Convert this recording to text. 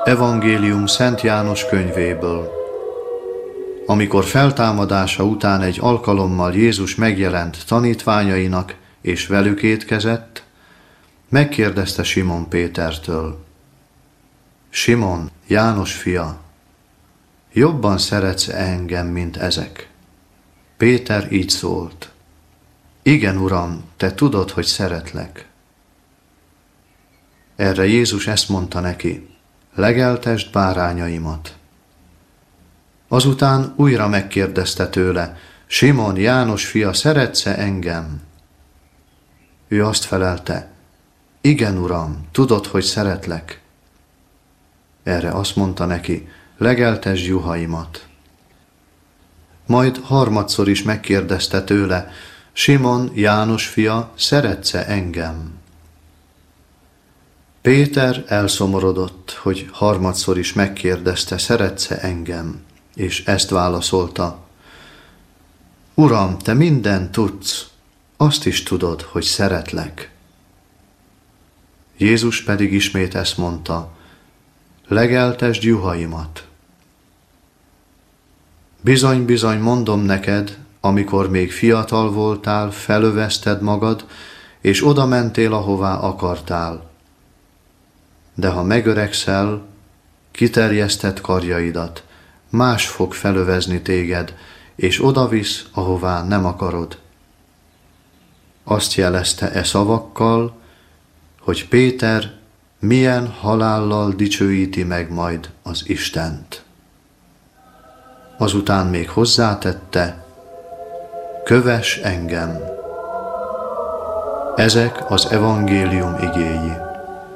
Evangélium Szent János könyvéből. Amikor feltámadása után egy alkalommal Jézus megjelent tanítványainak, és velük étkezett, megkérdezte Simon Pétertől: Simon, János fia, jobban szeretsz engem, mint ezek? Péter így szólt: Igen, Uram, te tudod, hogy szeretlek. Erre Jézus ezt mondta neki: Legeltesd bárányaimat. Azután újra megkérdezte tőle: Simon, János fia, szeretsz-e engem? Ő azt felelte: Igen, Uram, tudod, hogy szeretlek. Erre azt mondta neki: Legeltesd juhaimat. Majd harmadszor is megkérdezte tőle: Simon, János fia, szeretsz-e engem? Péter elszomorodott, hogy harmadszor is megkérdezte: Szeretsz-e engem? És ezt válaszolta: Uram, te mindent tudsz, azt is tudod, hogy szeretlek. Jézus pedig ismét ezt mondta: Legeltesd juhaimat. Bizony, bizony, mondom neked, amikor még fiatal voltál, felövezted magad, és oda mentél, ahová akartál. De ha megöregszel, kiterjeszted karjaidat, más fog felövezni téged, és odavisz, ahová nem akarod. Azt jelezte e szavakkal, hogy Péter milyen halállal dicsőíti meg majd az Istent. Azután még hozzátette: Kövess engem! Ezek az evangélium igéi.